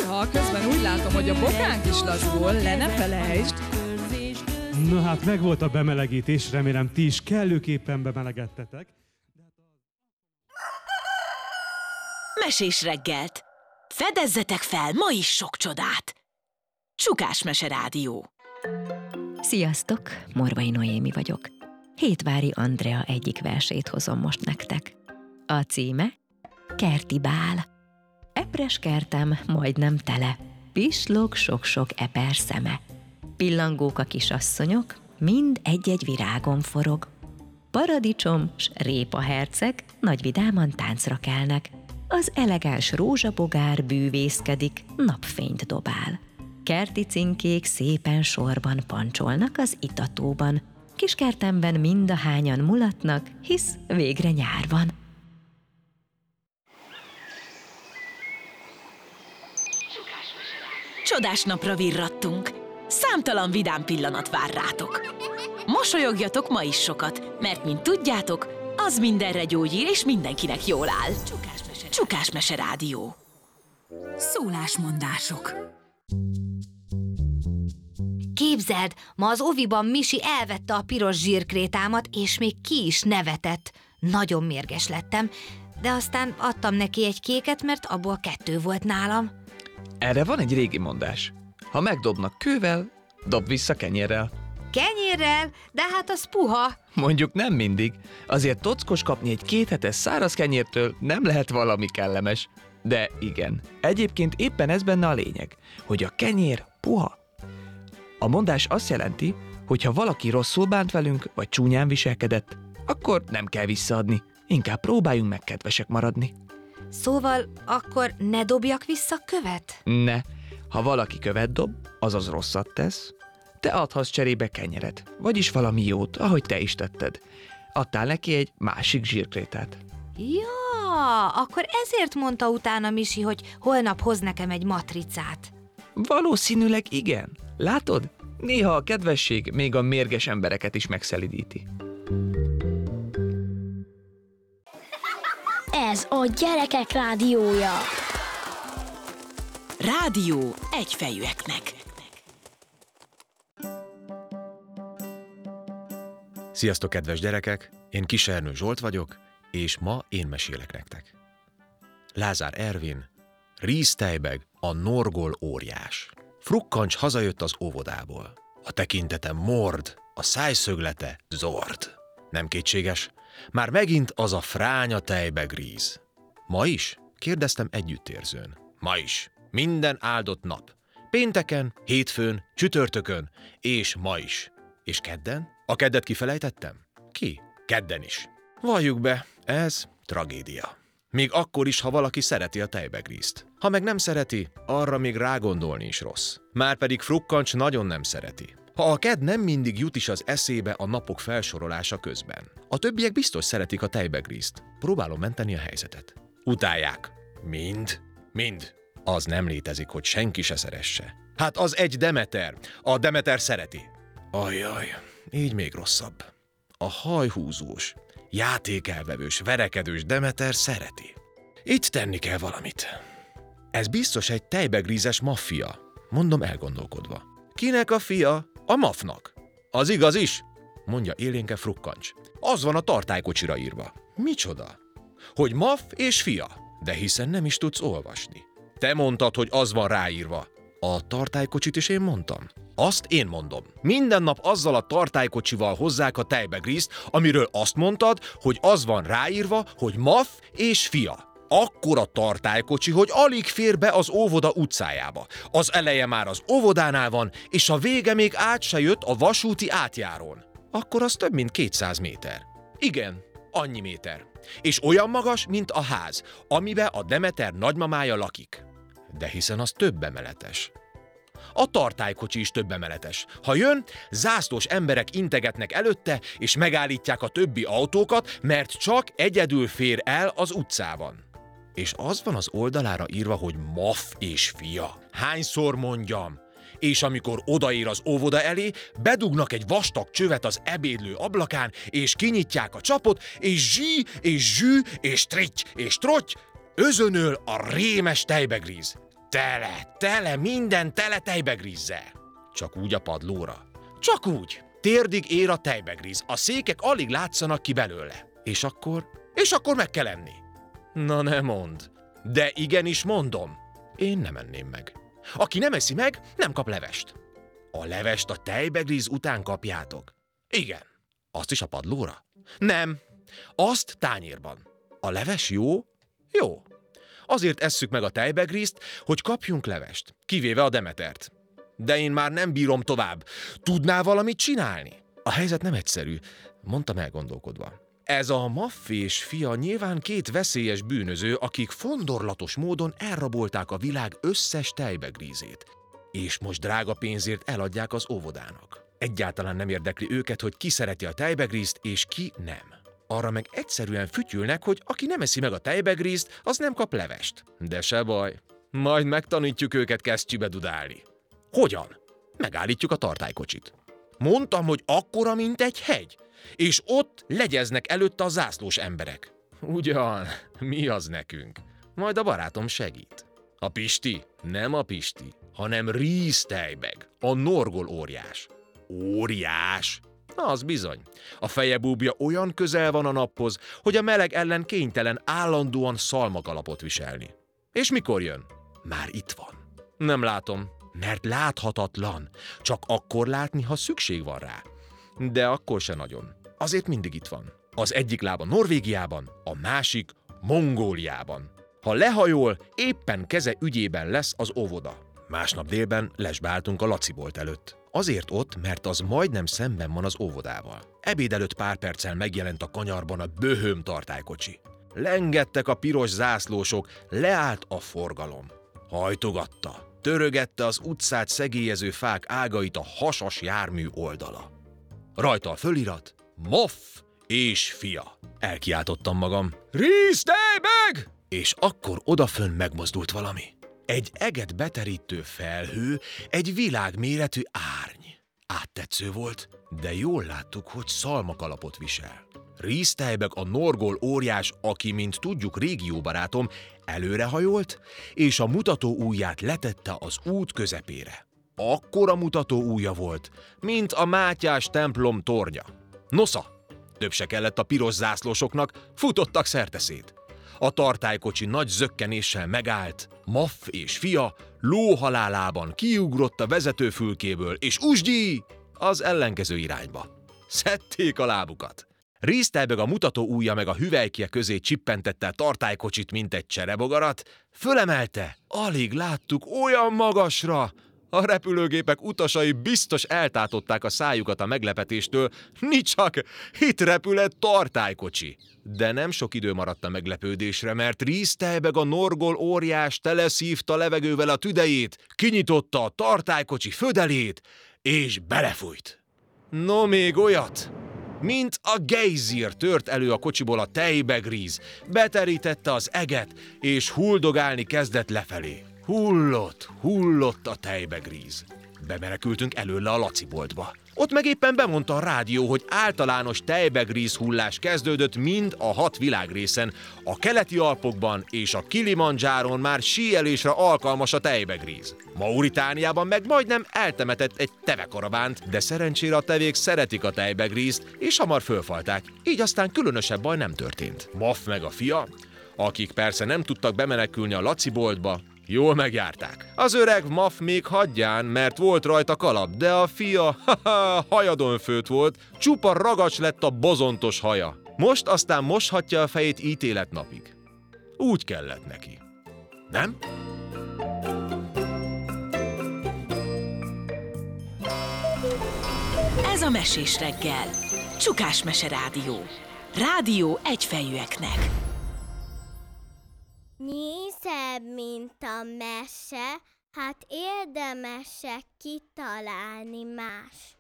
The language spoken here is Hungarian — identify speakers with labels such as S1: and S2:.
S1: Néha közben úgy látom, hogy a bokánk is lazul, le ne felejtsd.
S2: Na hát megvolt a bemelegítés, remélem ti is kellőképpen bemelegedtetek.
S3: Mesés reggelt! Fedezzetek fel ma is sok csodát! Csukás Mese Rádió.
S4: Sziasztok, Morvai Noémi vagyok. Hétvári Andrea egyik versét hozom most nektek. A címe Kerti bál. Epres kertem majdnem tele, pislog sok-sok eper szeme. Pillangók a kisasszonyok, mind egy-egy virágon forog. Paradicsom s répa herceg nagy vidáman táncra kelnek. Az elegáns rózsabogár bűvészkedik, napfényt dobál. Kerti cinkék szépen sorban pancsolnak az itatóban. Kiskertemben mindahányan mulatnak, hisz végre nyár van.
S3: Csodás napra virrattunk. Számtalan vidám pillanat vár rátok. Mosolyogjatok ma is sokat, mert mint tudjátok, az mindenre gyógyír és mindenkinek jól áll. Csukás Mese Rádió. Szólásmondások.
S5: Képzeld, ma az oviban Misi elvette a piros zsírkrétámat, és még ki is nevetett. Nagyon mérges lettem, de aztán adtam neki egy kéket, mert abból 2 volt nálam.
S6: Erre van egy régi mondás. Ha megdobnak kővel, dob vissza kenyérrel.
S5: Kenyérrel? De hát az puha.
S6: Mondjuk nem mindig. Azért tockos kapni egy 2 hetes száraz kenyértől nem lehet valami kellemes. De igen, egyébként éppen ez benne a lényeg, hogy a kenyér puha. A mondás azt jelenti, hogy ha valaki rosszul bánt velünk, vagy csúnyán viselkedett, akkor nem kell visszaadni, inkább próbáljunk meg kedvesek maradni.
S5: Szóval akkor ne dobjak vissza követ?
S6: Ne, ha valaki követ dob, azaz rosszat tesz, te adhatsz cserébe kenyeret, vagyis valami jót, ahogy te is tetted. Adtál neki egy másik zsírkrétát.
S5: Ja, akkor ezért mondta utána Misi, hogy holnap hoz nekem egy matricát.
S6: Valószínűleg igen. Látod? Néha a kedvesség még a mérges embereket is megszelidíti.
S7: Ez a Gyerekek Rádiója.
S3: Rádió egyfejűeknek.
S8: Sziasztok, kedves gyerekek! Én Kis Ernő Zsolt vagyok, és ma én mesélek nektek. Lázár Ervin, Ríztejbeg, a norgol óriás. Frukkancs hazajött az óvodából. A tekintete mord, a szájszöglete zord. Nem kétséges, már megint az a fránya tejbegríz. Ma is? Kérdeztem együttérzőn. Ma is. Minden áldott nap. Pénteken, hétfőn, csütörtökön, és ma is. És kedden? A keddet kifelejtettem? Ki? Kedden is. Valljuk be, ez tragédia. Még akkor is, ha valaki szereti a tejbegrízt. Ha meg nem szereti, arra még rágondolni is rossz. Márpedig Frukkancs nagyon nem szereti. Ha a kedd nem mindig jut is az eszébe a napok felsorolása közben. A többiek biztos szeretik a tejbegrízt. Próbálom menteni a helyzetet. Utálják. Mind. Az nem létezik, hogy senki se szeresse. Hát az egy Demeter. A Demeter szereti. Ajjaj, így még rosszabb. A hajhúzós, játékelvevős, verekedős Demeter szereti. Itt tenni kell valamit. Ez biztos egy tejbegrízes maffia, mondom elgondolkodva. Kinek a fia? A Mafnak. Az igaz is, mondja élénke Frukkancs. Az van a tartálykocsira írva. Micsoda? Hogy Maf és fia, de hiszen nem is tudsz olvasni. Te mondtad, hogy az van ráírva. A tartálykocsit is én mondtam. Azt én mondom. Minden nap azzal a tartálykocsival hozzák a tejbegrízt, amiről azt mondtad, hogy az van ráírva, hogy Maf és fia. Akkora tartálykocsi, hogy alig fér be az óvoda utcájába. Az eleje már az óvodánál van, és a vége még át se jött a vasúti átjárón. Akkor az több mint 200 méter. Igen, annyi méter. És olyan magas, mint a ház, amiben a Demeter nagymamája lakik. De hiszen az több emeletes. A tartálykocsi is több emeletes. Ha jön, zászlós emberek integetnek előtte, és megállítják a többi autókat, mert csak egyedül fér el az utcában. És az van az oldalára írva, hogy Maf és fia. Hányszor mondjam? És amikor odaér az óvoda elé, bedugnak egy vastag csövet az ebédlő ablakán, és kinyitják a csapot, és zsí, és zsű, és tritty, és trotty, özönöl a rémes tejbegríz. Tele, minden tele tejbegrízzel. Csak úgy a padlóra. Csak úgy. Térdig ér a tejbegríz, a székek alig látszanak ki belőle. És akkor meg kell enni. Na ne mondd. De igenis mondom. Én nem enném meg. Aki nem eszi meg, nem kap levest. A levest a tejbegríz után kapjátok. Igen. Azt is a padlóra? Nem. Azt tányérban. A leves jó? Jó. Azért esszük meg a tejbegrízt, hogy kapjunk levest, kivéve a Demetert. De én már nem bírom tovább. Tudnál valamit csinálni? A helyzet nem egyszerű, mondtam elgondolkodva. Ez a Muff és fia nyilván két veszélyes bűnöző, akik fondorlatos módon elrabolták a világ összes tejbegrízét. És most drága pénzért eladják az óvodának. Egyáltalán nem érdekli őket, hogy ki szereti a tejbegrízt és ki nem. Arra meg egyszerűen fütyülnek, hogy aki nem eszi meg a tejbegrízt, az nem kap levest. De se baj, majd megtanítjuk őket kesztyűbe dudálni. Hogyan? Megállítjuk a tartálykocsit. Mondtam, hogy akkora, mint egy hegy, és ott legyeznek előtte a zászlós emberek. Ugyan, mi az nekünk? Majd a barátom segít. A Pisti? Nem a Pisti, hanem Ríztejbeg, a norgol óriás. Óriás? Na, az bizony. A feje búbja olyan közel van a naphoz, hogy a meleg ellen kénytelen állandóan szalmakalapot viselni. És mikor jön? Már itt van. Nem látom, mert láthatatlan. Csak akkor látni, ha szükség van rá. De akkor se nagyon. Azért mindig itt van. Az egyik lába Norvégiában, a másik Mongóliában. Ha lehajol, éppen keze ügyében lesz az óvoda. Másnap délben lesbe álltunk a Laci bolt előtt. Azért ott, mert az majdnem szemben van az óvodával. Ebéd előtt pár perccel megjelent a kanyarban a böhöm tartálykocsi. Lengettek a piros zászlósok, leállt a forgalom. Hajtogatta, törögette az utcát szegélyező fák ágait a hasas jármű oldala. Rajta a fölirat, Muff és fia. Elkiáltottam magam. Ríztejbeg! És akkor odafönn megmozdult valami. Egy eget beterítő felhő, egy világméretű árny. Áttetsző volt, de jól láttuk, hogy szalmakalapot visel. Ríztejbeg a norgol óriás, aki, mint tudjuk, régióbarátom, előrehajolt, és a mutató ujját letette az út közepére. Akkora mutató ujja volt, mint a Mátyás templom tornya. Nosza! Több se kellett a piros zászlósoknak, futottak szerteszét. A tartálykocsi nagy zökkenéssel megállt, Muff és fia lóhalálában kiugrott a vezetőfülkéből, és usgyi az ellenkező irányba. Szedték a lábukat. Ríztejbeg a mutató ujja meg a hüvelykje közé csippentette a tartálykocsit, mint egy cserebogarat, fölemelte, alig láttuk olyan magasra. A repülőgépek utasai biztos eltátották a szájukat a meglepetéstől, nicsak, itt repül egy tartálykocsi. De nem sok idő maradt a meglepődésre, mert Ríztejbeg a norgol óriás teleszívta levegővel a tüdejét, kinyitotta a tartálykocsi födelét, és belefújt. No, még olyat! Mint a gejzír tört elő a kocsiból a tejbegríz, beterítette az eget, és huldogálni kezdett lefelé. Hullott a tejbegríz. Bemenekültünk előle a Laci boltba. Ott meg éppen bemondta a rádió, hogy általános tejbegríz hullás kezdődött mind a 6 világrészen, a keleti Alpokban és a Kilimandzsáron már síelésre alkalmas a tejbegríz. Mauritániában meg majdnem eltemetett egy tevekaravánt, de szerencsére a tevék szeretik a tejbegrízt, és hamar fölfalták, így aztán különösebb baj nem történt. Muff meg a fia, akik persze nem tudtak bemenekülni a Laci boltba, jól megjárták. Az öreg Muff még hagyján, mert volt rajta kalap, de a fia hajadon főtt volt, csupa ragacs lett a bozontos haja. Most aztán moshatja a fejét ítéletnapig. Úgy kellett neki. Nem?
S3: Ez a Mesés reggel. Csukás Mese Rádió. Rádió egyfejűeknek.
S7: Mi szebb, mint a mese, hát érdemesek kitalálni más.